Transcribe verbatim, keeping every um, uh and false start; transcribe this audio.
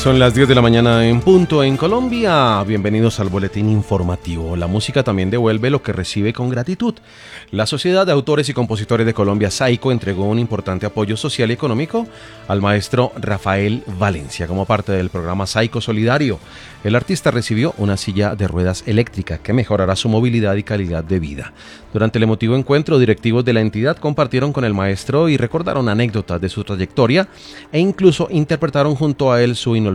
Son las diez de la mañana en punto en Colombia. Bienvenidos al boletín informativo. La música también devuelve lo que recibe con gratitud. La Sociedad de Autores y Compositores de Colombia, SAICO, entregó un importante apoyo social y económico al maestro Rafael Valencia como parte del programa SAICO Solidario. El artista recibió una silla de ruedas eléctrica que mejorará su movilidad y calidad de vida. Durante el emotivo encuentro, directivos de la entidad compartieron con el maestro y recordaron anécdotas de su trayectoria e incluso interpretaron junto a él su inolvidable